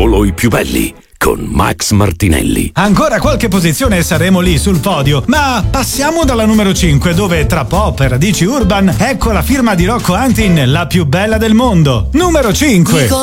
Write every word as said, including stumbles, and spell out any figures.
Solo i più belli con Max Martinelli. Ancora qualche posizione e saremo lì sul podio, ma passiamo dalla numero cinque, dove tra pop e radici urban ecco la firma di Rocco Hunting, La più bella del mondo. Numero cinque.